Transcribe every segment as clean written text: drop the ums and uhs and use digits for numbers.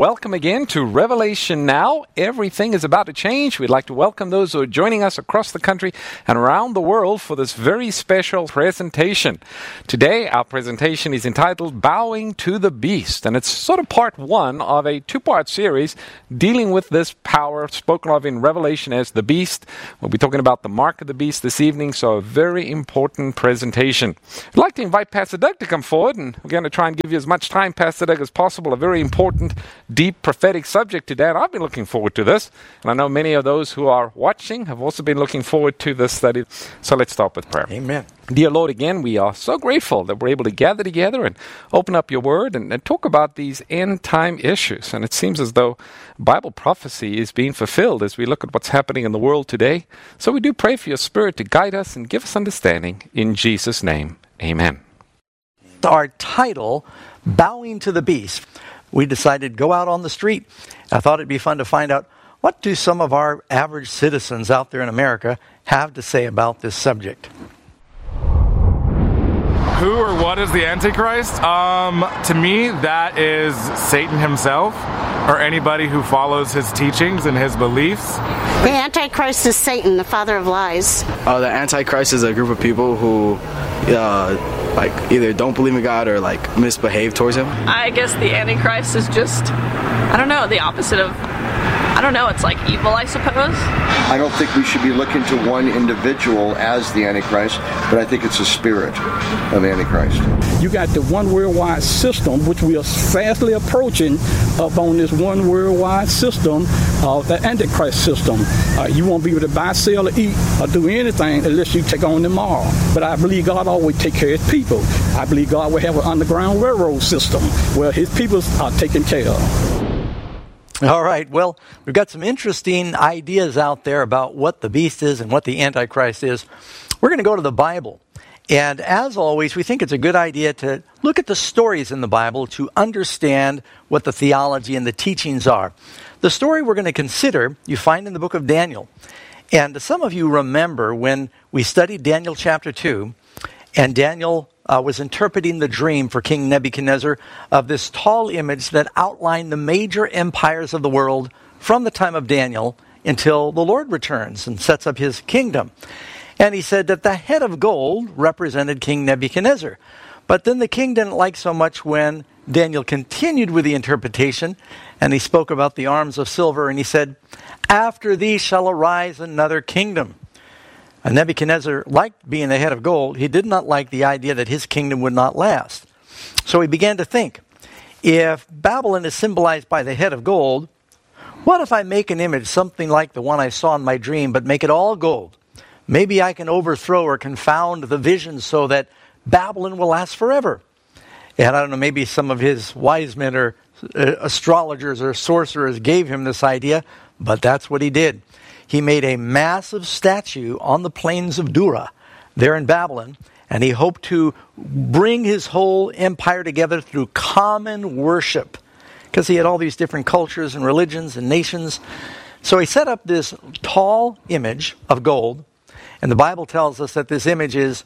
welcome again to Revelation Now. Everything is about to change. We'd like to welcome those who are joining us across the country and around the world for this very special presentation. Today, our presentation is entitled Bowing to the Beast, and it's sort of part one of a two-part series dealing with this power spoken of in Revelation as the beast. We'll be talking about the mark of the beast this evening, so a very important presentation. I'd like to invite Pastor Doug to come forward, and we're going to try and give you as much time, Pastor Doug, as possible. A very important, deep, prophetic subject today, and I've been looking forward to this. And I know many of those who are watching have also been looking forward to this study. So let's start with prayer. Amen. Dear Lord, again, we are so grateful that we're able to gather together and open up your word and talk about these end-time issues. And it seems as though Bible prophecy is being fulfilled as we look at what's happening in the world today. So we do pray for your Spirit to guide us and give us understanding. In Jesus' name, amen. Our title, Bowing to the Beast. We decided to go out on the street. I thought it'd be fun to find out, what do some of our average citizens out there in America have to say about this subject? Who or what is the Antichrist? To me, that is Satan himself, or anybody who follows his teachings and his beliefs. The Antichrist is Satan, the father of lies. The Antichrist is a group of people who either don't believe in God or misbehave towards him. I guess the Antichrist is just, the opposite of, it's like evil, I suppose. I don't think we should be looking to one individual as the Antichrist, but I think it's a spirit of Antichrist. You got the one worldwide system, which we are fastly approaching up on this one worldwide system of the Antichrist system. You won't be able to buy, sell, or eat, or do anything unless you take on them all. But I believe God always take care of his people. I believe God will have an underground railroad system where his people are taken care of. All right, well, we've got some interesting ideas out there about what the beast is and what the Antichrist is. We're going to go to the Bible. And as always, we think it's a good idea to look at the stories in the Bible to understand what the theology and the teachings are. The story we're going to consider, you find in the book of Daniel. And some of you remember when we studied Daniel chapter 2, and Daniel was interpreting the dream for King Nebuchadnezzar of this tall image that outlined the major empires of the world from the time of Daniel until the Lord returns and sets up his kingdom. And he said that the head of gold represented King Nebuchadnezzar. But then the king didn't like so much when Daniel continued with the interpretation, and he spoke about the arms of silver, and he said, "After thee shall arise another kingdom." And Nebuchadnezzar liked being the head of gold. He did not like the idea that his kingdom would not last. So he began to think, if Babylon is symbolized by the head of gold, what if I make an image, something like the one I saw in my dream, but make it all gold? Maybe I can overthrow or confound the vision so that Babylon will last forever. And I don't know, maybe some of his wise men or astrologers or sorcerers gave him this idea, but that's what he did. He made a massive statue on the plains of Dura, there in Babylon, and he hoped to bring his whole empire together through common worship, because he had all these different cultures and religions and nations. So he set up this tall image of gold, and the Bible tells us that this image is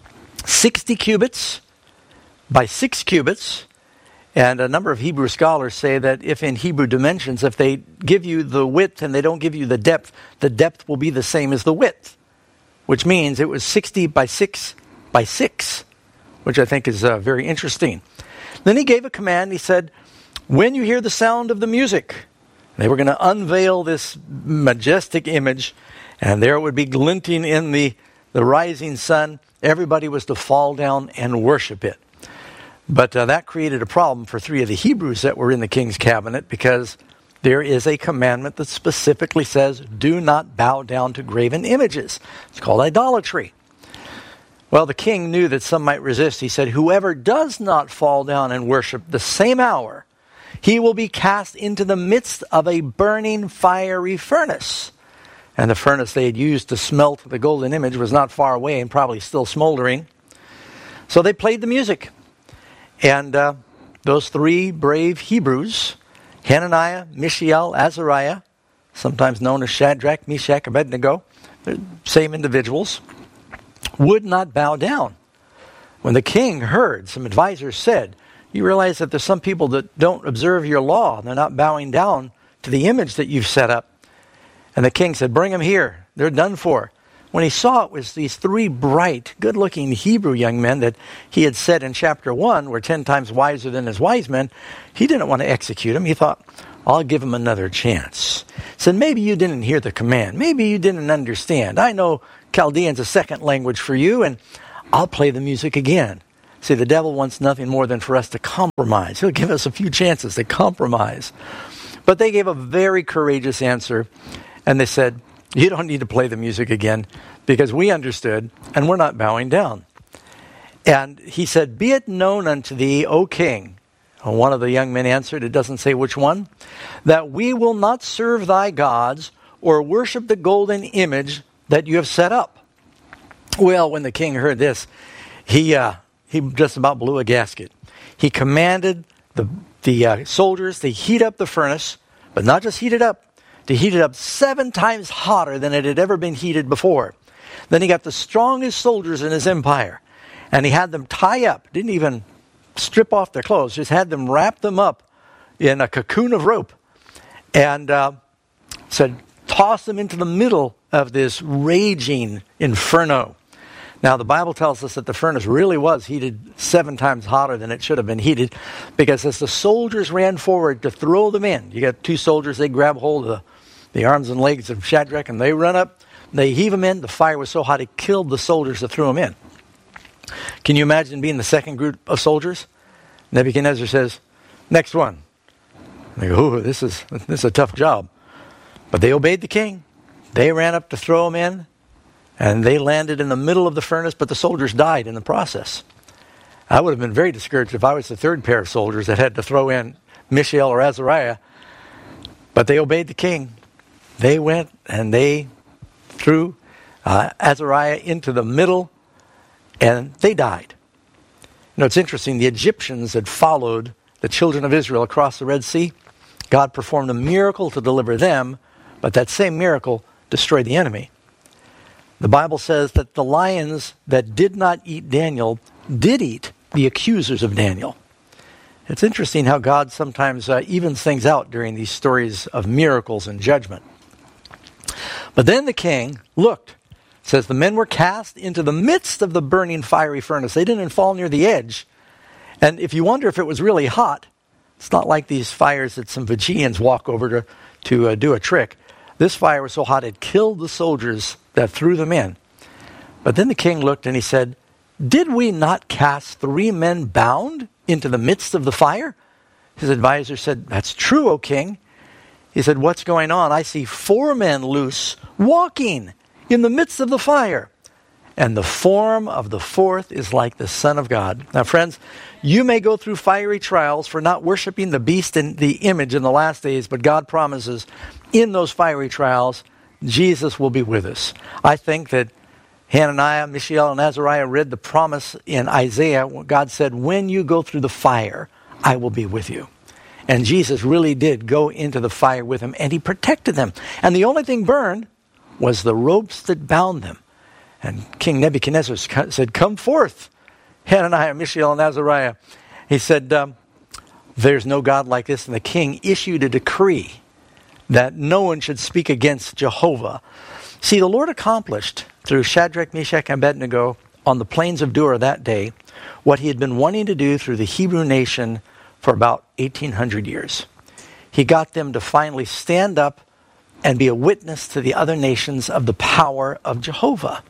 60 cubits by 6 cubits. And a number of Hebrew scholars say that if in Hebrew dimensions, if they give you the width and they don't give you the depth will be the same as the width, which means it was 60 by 6 by 6, which I think is very interesting. Then he gave a command. He said, when you hear the sound of the music, they were going to unveil this majestic image, and there it would be glinting in the rising sun. Everybody was to fall down and worship it. But that created a problem for 3 of the Hebrews that were in the king's cabinet, because there is a commandment that specifically says, do not bow down to graven images. It's called idolatry. Well, the king knew that some might resist. He said, whoever does not fall down and worship the same hour, he will be cast into the midst of a burning fiery furnace. And the furnace they had used to smelt the golden image was not far away and probably still smoldering. So they played the music. And those 3 brave Hebrews, Hananiah, Mishael, Azariah, sometimes known as Shadrach, Meshach, Abednego, same individuals, would not bow down. When the king heard, some advisors said, you realize that there's some people that don't observe your law. They're not bowing down to the image that you've set up. And the king said, bring them here. They're done for. When he saw it was these 3 bright, good-looking Hebrew young men that he had said in chapter 1 were 10 times wiser than his wise men, he didn't want to execute them. He thought, I'll give them another chance. He said, maybe you didn't hear the command. Maybe you didn't understand. I know Chaldean's a second language for you, and I'll play the music again. See, the devil wants nothing more than for us to compromise. He'll give us a few chances to compromise. But they gave a very courageous answer, and they said, you don't need to play the music again because we understood and we're not bowing down. And he said, be it known unto thee, O king. And one of the young men answered, it doesn't say which one, that we will not serve thy gods or worship the golden image that you have set up. Well, when the king heard this, he just about blew a gasket. He commanded the soldiers to heat up the furnace, but not just heat it up, to heat it up 7 times hotter than it had ever been heated before. Then he got the strongest soldiers in his empire, and he had them tie up, didn't even strip off their clothes, just had them wrap them up in a cocoon of rope, and said, toss them into the middle of this raging inferno. Now, the Bible tells us that the furnace really was heated 7 times hotter than it should have been heated, because as the soldiers ran forward to throw them in, you got 2 soldiers, they grab hold of the arms and legs of Shadrach, and they run up, they heave them in. The fire was so hot it killed the soldiers that threw them in. Can you imagine being the second group of soldiers? Nebuchadnezzar says, next one. They go, ooh, this is a tough job. But they obeyed the king. They ran up to throw them in, and they landed in the middle of the furnace, but the soldiers died in the process. I would have been very discouraged if I was the 3rd pair of soldiers that had to throw in Mishael or Azariah. But they obeyed the king. They went and they threw Azariah into the middle, and they died. You know, it's interesting. The Egyptians had followed the children of Israel across the Red Sea. God performed a miracle to deliver them, but that same miracle destroyed the enemy. The Bible says that the lions that did not eat Daniel did eat the accusers of Daniel. It's interesting how God sometimes evens things out during these stories of miracles and judgment. But then the king looked. It says the men were cast into the midst of the burning fiery furnace. They didn't fall near the edge. And if you wonder if it was really hot, it's not like these fires that some Fijians walk over to do a trick. This fire was so hot it killed the soldiers that threw them in. But then the king looked and he said, did we not cast 3 men bound into the midst of the fire? His advisor said, that's true, O king. He said, what's going on? I see 4 men loose, walking in the midst of the fire. And the form of the 4th is like the Son of God. Now, friends, you may go through fiery trials for not worshiping the beast and the image in the last days, but God promises in those fiery trials, Jesus will be with us. I think that Hananiah, Mishael, and Azariah read the promise in Isaiah. God said, when you go through the fire, I will be with you. And Jesus really did go into the fire with him, and he protected them. And the only thing burned was the ropes that bound them. And King Nebuchadnezzar said, come forth, Hananiah, Mishael, and Azariah. He said, there's no God like this. And the king issued a decree that no one should speak against Jehovah. See, the Lord accomplished through Shadrach, Meshach, and Abednego on the plains of Dura that day what he had been wanting to do through the Hebrew nation for about 1,800 years. He got them to finally stand up and be a witness to the other nations of the power of Jehovah.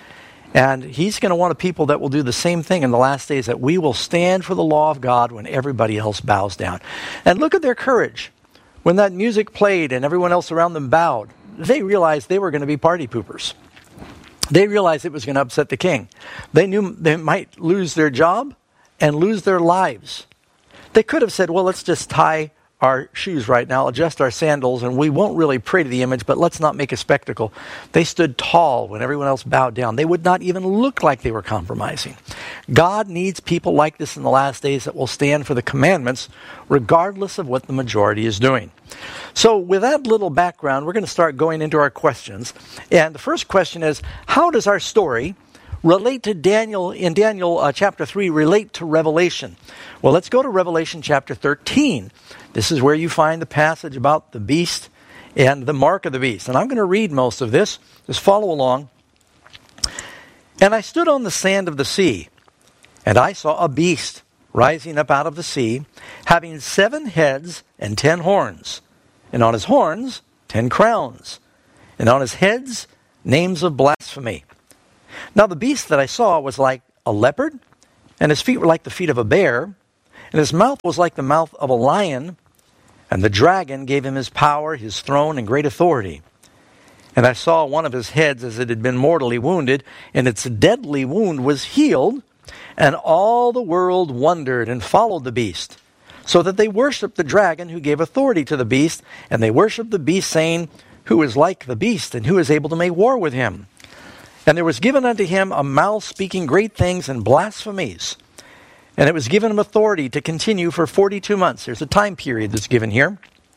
And he's going to want a people that will do the same thing in the last days, that we will stand for the law of God when everybody else bows down. And look at their courage. When that music played and everyone else around them bowed, they realized they were going to be party poopers. They realized it was going to upset the king. They knew they might lose their job and lose their lives. They could have said, well, let's just tie our shoes right now, adjust our sandals, and we won't really pray to the image, but let's not make a spectacle. They stood tall when everyone else bowed down. They would not even look like they were compromising. God needs people like this in the last days that will stand for the commandments, regardless of what the majority is doing. So with that little background, we're going to start going into our questions. And the first question is, how does our story relate to Daniel, in Daniel chapter 3, relate to Revelation? Well, let's go to Revelation chapter 13. This is where you find the passage about the beast and the mark of the beast. And I'm going to read most of this. Just follow along. And I stood on the sand of the sea, and I saw a beast rising up out of the sea, having 7 heads and 10 horns, and on his horns 10 crowns, and on his heads names of blasphemy. Now the beast that I saw was like a leopard, and his feet were like the feet of a bear, and his mouth was like the mouth of a lion, and the dragon gave him his power, his throne, and great authority. And I saw one of his heads as it had been mortally wounded, and its deadly wound was healed, and all the world wondered and followed the beast, so that they worshipped the dragon who gave authority to the beast, and they worshipped the beast, saying, Who is like the beast, and who is able to make war with him? And there was given unto him a mouth speaking great things and blasphemies. And it was given him authority to continue for 42 months. There's a time period that's given here.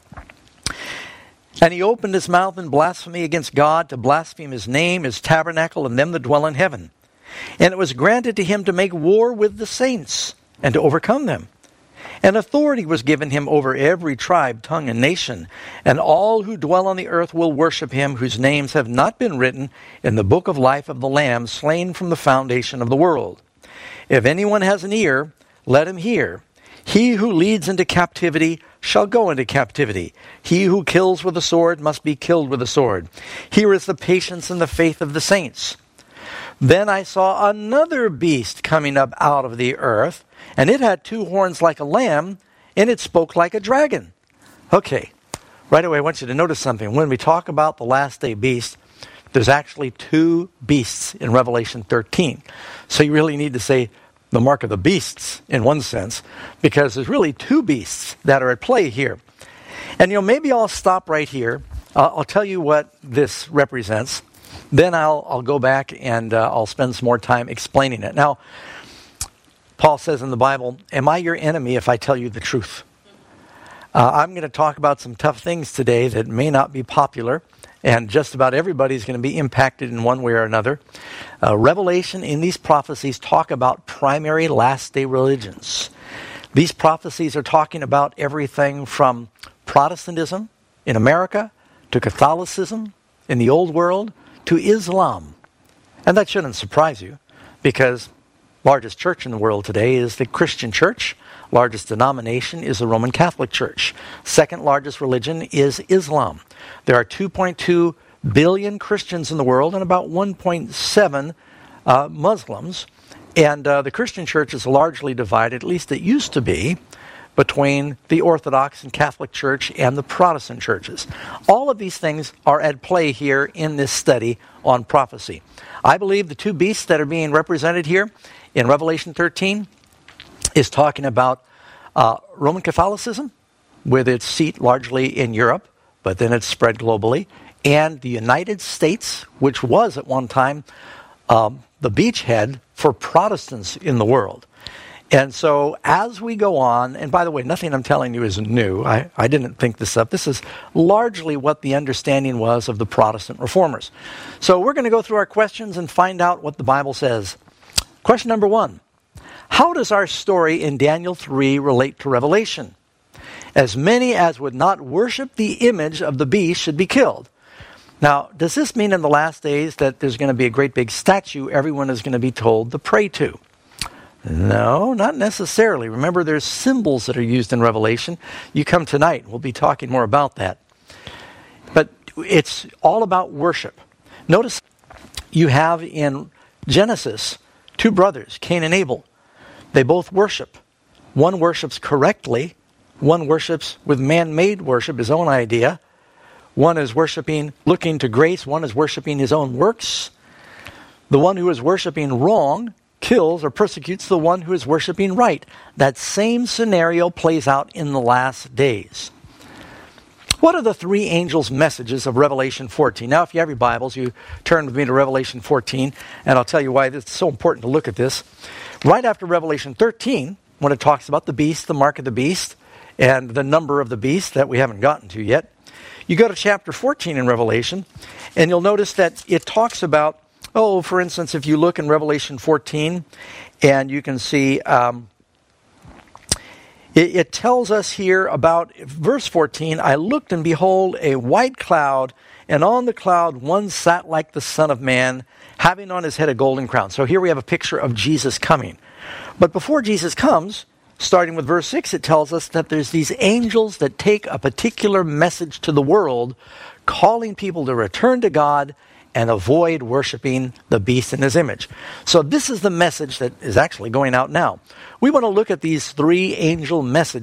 And he opened his mouth in blasphemy against God, to blaspheme his name, his tabernacle, and them that dwell in heaven. And it was granted to him to make war with the saints, and to overcome them. And authority was given him over every tribe, tongue, and nation. And all who dwell on the earth will worship him, whose names have not been written in the book of life of the Lamb, slain from the foundation of the world. If anyone has an ear, let him hear. He who leads into captivity shall go into captivity. He who kills with a sword must be killed with a sword. Here is the patience and the faith of the saints. Then I saw another beast coming up out of the earth, and it had 2 horns like a lamb, and it spoke like a dragon. Okay, right away I want you to notice something. When we talk about the last day beast, there's actually 2 beasts in Revelation 13. So you really need to say the mark of the beasts in one sense, because there's really 2 beasts that are at play here. And maybe I'll stop right here. I'll tell you what this represents. Then I'll go back and I'll spend some more time explaining it. Now, Paul says in the Bible, am I your enemy if I tell you the truth? I'm going to talk about some tough things today that may not be popular, and just about everybody's going to be impacted in one way or another. Revelation in these prophecies talk about primary last-day religions. These prophecies are talking about everything from Protestantism in America to Catholicism in the Old World to Islam. And that shouldn't surprise you, because largest church in the world today is the Christian church. Largest denomination is the Roman Catholic Church. Second largest religion is Islam. There are 2.2 billion Christians in the world and about 1.7 Muslims. And the Christian church is largely divided, at least it used to be, between the Orthodox and Catholic Church and the Protestant churches. All of these things are at play here in this study on prophecy. I believe the 2 beasts that are being represented here in Revelation 13 is talking about Roman Catholicism, with its seat largely in Europe, but then it's spread globally, and the United States, which was at one time the beachhead for Protestants in the world. And so as we go on, and by the way, nothing I'm telling you is new. I didn't think this up. This is largely what the understanding was of the Protestant reformers. So we're going to go through our questions and find out what the Bible says. Question number 1. How does our story in Daniel 3 relate to Revelation? As many as would not worship the image of the beast should be killed. Now, does this mean in the last days that there's going to be a great big statue everyone is going to be told to pray to? No, not necessarily. Remember, there's symbols that are used in Revelation. You come tonight, we'll be talking more about that. But it's all about worship. Notice you have in Genesis 2 brothers, Cain and Abel. They both worship. One worships correctly. One worships with man-made worship, his own idea. One is worshiping, looking to grace. One is worshiping his own works. The one who is worshiping wrong kills or persecutes the one who is worshiping right. That same scenario plays out in the last days. What are the 3 angels' messages of Revelation 14? Now, if you have your Bibles, you turn with me to Revelation 14, and I'll tell you why it's so important to look at this. Right after Revelation 13, when it talks about the beast, the mark of the beast, and the number of the beast that we haven't gotten to yet, you go to chapter 14 in Revelation, and you'll notice that it talks about For instance, if you look in Revelation 14, and you can see it tells us here about verse 14, I looked and behold a white cloud, and on the cloud one sat like the Son of Man, having on his head a golden crown. So here we have a picture of Jesus coming. But before Jesus comes, starting with verse 6, it tells us that there's these angels that take a particular message to the world, calling people to return to God and avoid worshiping the beast in his image. So this is the message that is actually going out now. We want to look at these three angel messages